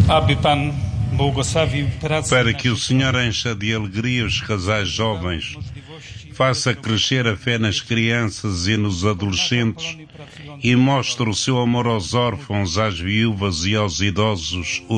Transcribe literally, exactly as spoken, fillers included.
aby Pan błogosławił pracę para que o naszych Senhor encha de alegria os casais jovens, faça crescer a fé nas crianças e nos adolescentes e mostre o seu amor aos órfãos, às viúvas e aos idosos,